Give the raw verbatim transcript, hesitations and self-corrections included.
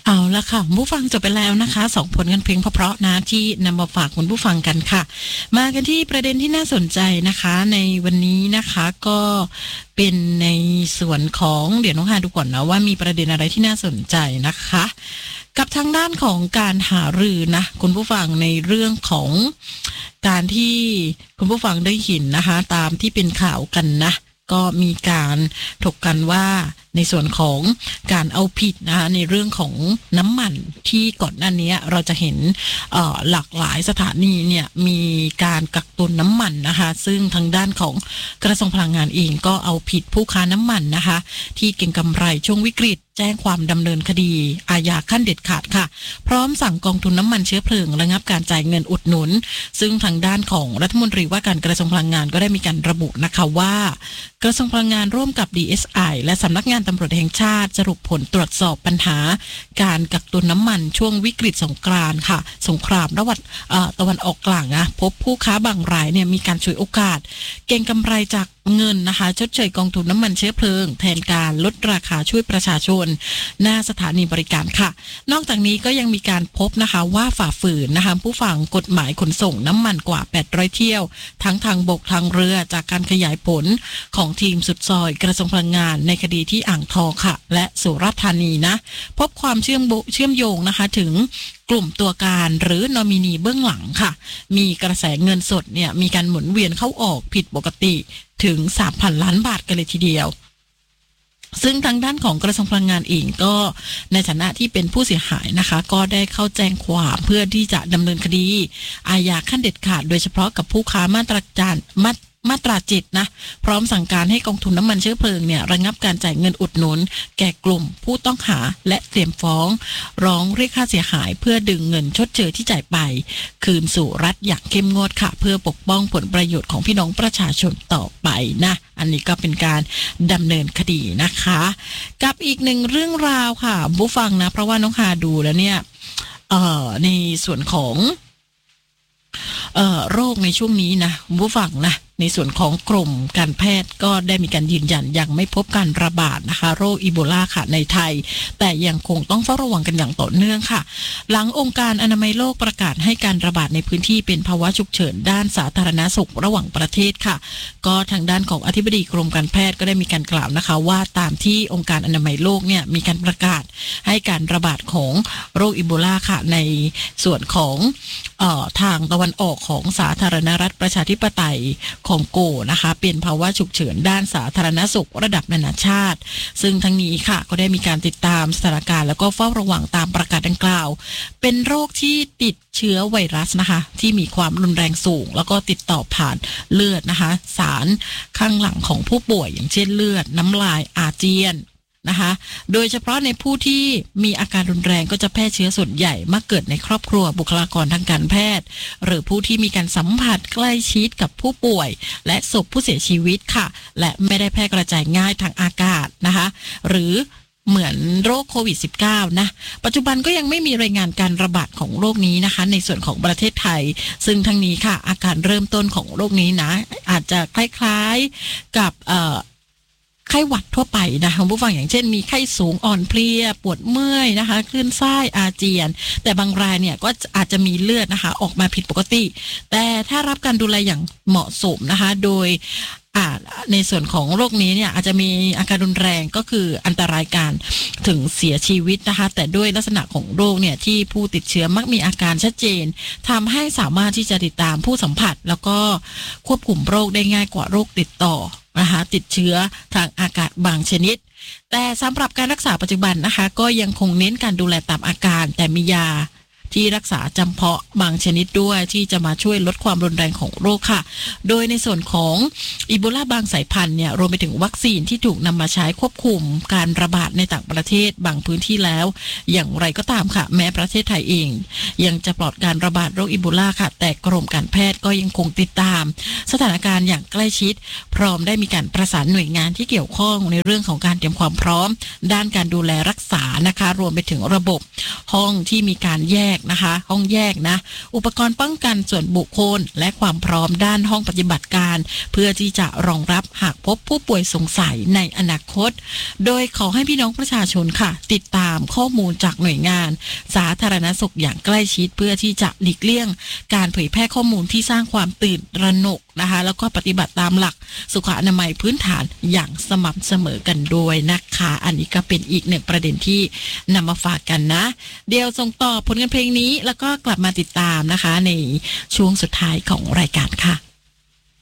เอาละค่ะผู้ฟังจบไปแล้วนะคะสองผลงานเพลงเพราะๆนะที่นำมาฝากคุณผู้ฟังกันค่ะมากันที่ประเด็นที่น่าสนใจนะคะในวันนี้นะคะก็เป็นในส่วนของเดี๋ยวน้องฮาดูก่อนนะว่ามีประเด็นอะไรที่น่าสนใจนะคะกับทางด้านของการหารือนะคุณผู้ฟังในเรื่องของการที่คุณผู้ฟังได้เห็นนะคะตามที่เป็นข่าวกันนะก็มีการถกกันว่าในส่วนของการเอาผิดนะคะในเรื่องของน้ำมันที่ก่อนหน้านี้เราจะเห็นหลากหลายสถานีเนี่ยมีการกักตุนน้ำมันนะคะซึ่งทางด้านของกระทรวงพลังงานเองก็เอาผิดผู้ค้าน้ำมันนะคะที่เก็งกำไรช่วงวิกฤตแจ้งความดำเนินคดีอาญาขั้นเด็ดขาดค่ะพร้อมสั่งกองทุนน้ำมันเชื้อเพลิงระงับการจ่ายเงินอุดหนุนซึ่งทางด้านของรัฐมนตรีว่าการกระทรวงพลังงานก็ได้มีการระบุนะคะว่ากระทรวงพลังงานร่วมกับ ดี เอส ไอ และสำนักงานตำรวจแห่งชาติสรุปผลตรวจสอบปัญหาการกักตุนน้ำมันช่วงวิกฤตสงกรานต์ค่ะสงครามระหว่างตะวันออกกลางนะพบผู้ค้าบางรายเนี่ยมีการฉวยโอกาสเก็งกำไรจากเงินนะคะชดเชยกองทุนน้ำมันเชื้อเพลิงแทนการลดราคาช่วยประชาชนหน้าสถานีบริการค่ะนอกจากนี้ก็ยังมีการพบนะคะว่าฝ่าฝืนนะคะผู้ฝ่ากฎหมายขนส่งน้ำมันกว่าแปดร้อยเที่ยวทั้งทางบกทางเรือจากการขยายผลของทีมสุดซอยกระทรวงพลังงานในคดีที่อ่างทองค่ะและสุราษฎร์ธานีนะพบความเชื่อมเชื่อมโยงนะคะถึงกลุ่มตัวการหรือนอมินีเบื้องหลังค่ะมีกระแสเงินสดเนี่ยมีการหมุนเวียนเข้าออกผิดปกติถึง สามพัน ล้านบาทกันเลยทีเดียวซึ่งทางด้านของกระทรวงพลังงานเองก็ในฐานะที่เป็นผู้เสียหายนะคะก็ได้เข้าแจ้งความเพื่อที่จะดำเนินคดีอาญาขั้นเด็ดขาดโดยเฉพาะกับผู้ค้ามาตราจารมามาตราเจ็ดนะพร้อมสั่งการให้กองทุนน้ำมันเชื้อเพลิงเนี่ยระงับการจ่ายเงินอุดหนุนแก่กลุ่มผู้ต้องหาและเตรียมฟ้องร้องเรียกค่าเสียหายเพื่อดึงเงินชดเชยที่จ่ายไปคืนสู่รัฐอย่างเข้มงวดค่ะเพื่อปกป้องผลประโยชน์ของพี่น้องประชาชนต่อไปนะอันนี้ก็เป็นการดำเนินคดีนะคะกับอีกหนึ่งเรื่องราวค่ะผู้ฟังนะเพราะว่าน้องฮาดูแล้วเนี่ยเอ่อในส่วนของเอ่อโรคในช่วงนี้นะผู้ฟังนะในส่วนของกรมการแพทย์ก็ได้มีการยืนยันยังไม่พบการระบาดนะคะโรคอีโบลาค่ะในไทยแต่ยังคงต้องเฝ้าระวังกันอย่างต่อเนื่องค่ะหลังองค์การอนามัยโลกประกาศให้การระบาดในพื้นที่เป็นภาวะฉุกเฉินด้านสาธารณสุขระหว่างประเทศค่ะก็ทางด้านของอธิบดีกรมการแพทย์ก็ได้มีการกล่าวนะคะว่าตามที่องค์การอนามัยโลกเนี่ยมีการประกาศให้การระบาดของโรคอีโบลาค่ะในส่วนของเอ่อทางตะวันออกของสาธารณรัฐประชาธิปไตยคองโกนะคะเป็นภาวะฉุกเฉินด้านสาธารณสุขระดับนานาชาติซึ่งทั้งนี้ค่ะก็ได้มีการติดตามสถานการณ์แล้วก็เฝ้าระวังตามประกาศดังกล่าวเป็นโรคที่ติดเชื้อไวรัสนะคะที่มีความรุนแรงสูงแล้วก็ติดต่อผ่านเลือดนะคะสารข้างหลังของผู้ป่วยอย่างเช่นเลือดน้ำลายอาเจียนนะคะโดยเฉพาะในผู้ที่มีอาการรุนแรงก็จะแพร่เชื้อส่วนใหญ่มักเกิดในครอบครัวบุคลากรทางการแพทย์หรือผู้ที่มีการสัมผัสใกล้ชิดกับผู้ป่วยและศพผู้เสียชีวิตค่ะและไม่ได้แพร่กระจายง่ายทางอากาศนะคะหรือเหมือนโรคโควิด สิบเก้า นะปัจจุบันก็ยังไม่มีรายงานการระบาดของโรคนี้นะคะในส่วนของประเทศไทยซึ่งทั้งนี้ค่ะอาการเริ่มต้นของโรคนี้นะอาจจะคล้ายๆกับเอ่อไข้หวัดทั่วไปนะคุณผู้ฟังอย่างเช่นมีไข้สูงอ่อนเพลียปวดเมื่อยนะคะคลื่นไส้อาเจียนแต่บางรายเนี่ยก็อาจจะมีเลือดนะคะออกมาผิดปกติแต่ถ้ารับการดูแลอย่างเหมาะสมนะคะโดยในส่วนของโรคนี้เนี่ยอาจจะมีอาการรุนแรงก็คืออันตรายการถึงเสียชีวิตนะคะแต่ด้วยลักษณะของโรคเนี่ยที่ผู้ติดเชื้อมักมีอาการชัดเจนทำให้สามารถที่จะติดตามผู้สัมผัสแล้วก็ควบคุมโรคได้ง่ายกว่าโรคติดต่อนะคะติดเชื้อทางอากาศบางชนิดแต่สำหรับการรักษาปัจจุบันนะคะก็ยังคงเน้นการดูแลตามอาการแต่มียาที่รักษาจำเพาะบางชนิดด้วยที่จะมาช่วยลดความรุนแรงของโรคค่ะโดยในส่วนของอีโบลาบางสายพันธุ์เนี่ยรวมไปถึงวัคซีนที่ถูกนำมาใช้ควบคุมการระบาดในต่างประเทศบางพื้นที่แล้วอย่างไรก็ตามค่ะแม้ประเทศไทยเองยังจะปลอดการระบาดโรคอีโบลาค่ะแต่กรมการแพทย์ก็ยังคงติดตามสถานการณ์อย่างใกล้ชิดพร้อมได้มีการประสานหน่วยงานที่เกี่ยวข้องในเรื่องของการเตรียมความพร้อมด้านการดูแลรักษานะคะรวมไปถึงระบบห้องที่มีการแยกนะคะห้องแยกนะอุปกรณ์ป้องกันส่วนบุคคลและความพร้อมด้านห้องปฏิบัติการเพื่อที่จะรองรับหากพบผู้ป่วยสงสัยในอนาคตโดยขอให้พี่น้องประชาชนค่ะติดตามข้อมูลจากหน่วยงานสาธารณสุขอย่างใกล้ชิดเพื่อที่จะหลีกเลี่ยงการเผยแพร่ข้อมูลที่สร้างความตื่นตระหนกนะคะแล้วก็ปฏิบัติตามหลักสุขอนามัยพื้นฐานอย่างสม่ำเสมอกันด้วยนะคะอันนี้ก็เป็นอีกหนึ่งประเด็นที่นำมาฝากกันนะเดี๋ยวส่งต่อผลงานเพลงนี้แล้วก็กลับมาติดตามนะคะในช่วงสุดท้ายของรายการค่ะ